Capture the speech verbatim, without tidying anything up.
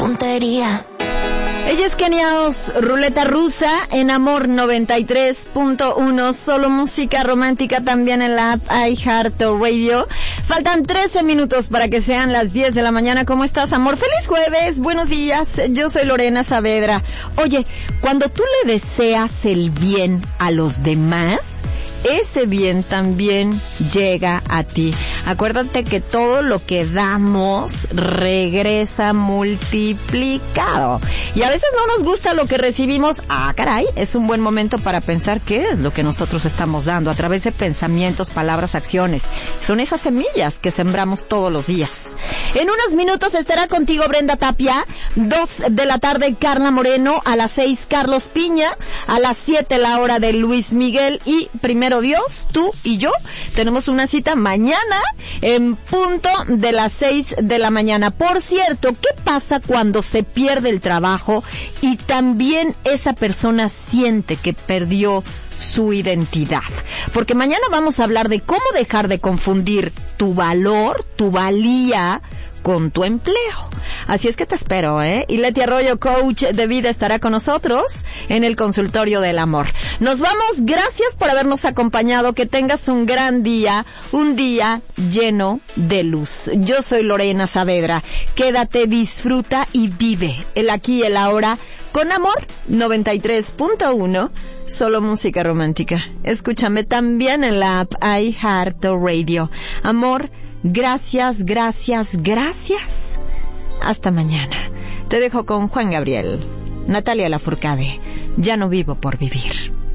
tontería. Ella es Kenia Oz, Ruleta Rusa en Amor noventa y tres punto uno, solo música romántica también en la app iHeartRadio. Faltan trece minutos para que sean las diez de la mañana. ¿Cómo estás, amor? ¡Feliz jueves! Buenos días, yo soy Lorena Saavedra. Oye, cuando tú le deseas el bien a los demás, ese bien también llega a ti. Acuérdate que todo lo que damos regresa multiplicado. Y a veces no nos gusta lo que recibimos. Ah, caray, es un buen momento para pensar qué es lo que nosotros estamos dando a través de pensamientos, palabras, acciones. Son esas semillas que sembramos todos los días. En unos minutos estará contigo Brenda Tapia, dos de la tarde Carla Moreno, a las seis Carlos Piña, a las siete la hora de Luis Miguel y primero Dios, tú y yo tenemos una cita mañana en punto de las seis de la mañana. Por cierto, ¿qué pasa cuando se pierde el trabajo y también esa persona siente que perdió su identidad? Porque mañana vamos a hablar de cómo dejar de confundir tu valor, tu valía con tu empleo. Así es que te espero, ¿eh? Y Leti Arroyo, coach de vida, estará con nosotros en el consultorio del amor. Nos vamos, gracias por habernos acompañado, que tengas un gran día, un día lleno de luz. Yo soy Lorena Saavedra, quédate, disfruta y vive el aquí y el ahora con Amor noventa y tres punto uno, solo música romántica. Escúchame también en la app iHeartRadio. Amor, gracias, gracias, gracias. Hasta mañana. Te dejo con Juan Gabriel, Natalia Lafourcade. Ya no vivo por vivir.